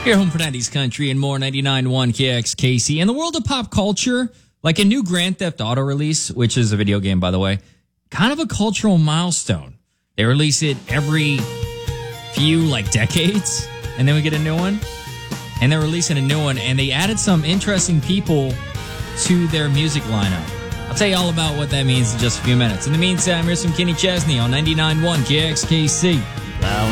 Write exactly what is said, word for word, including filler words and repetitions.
Here, home for nineties country and more. ninety-nine point one K X K C. In the world of pop culture, like a new Grand Theft Auto release, which is a video game, by the way, kind of a cultural milestone. They release it every few, like, decades, and then we get a new one. And they're releasing a new one, and they added some interesting people to their music lineup. I'll tell you all about what that means in just a few minutes. In the meantime, here's some Kenny Chesney on ninety-nine point one K X K C. Now